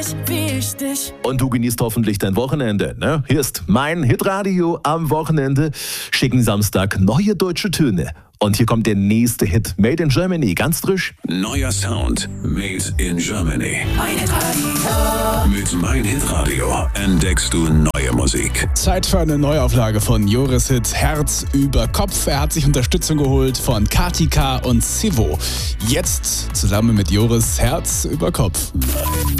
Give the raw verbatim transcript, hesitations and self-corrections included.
dich, wie ich dich. Und du genießt hoffentlich dein Wochenende, ne? Hier ist mein Hitradio am Wochenende. Schicken Samstag neue deutsche Töne. Und hier kommt der nächste Hit. Made in Germany, ganz frisch. Neuer Sound. Made in Germany. Mein Hitradio. Mit Mein Hitradio entdeckst du neue Musik. Zeit für eine Neuauflage von Joris Hit Herz über Kopf. Er hat sich Unterstützung geholt von Katika und Sivo. Jetzt zusammen mit Joris Herz über Kopf.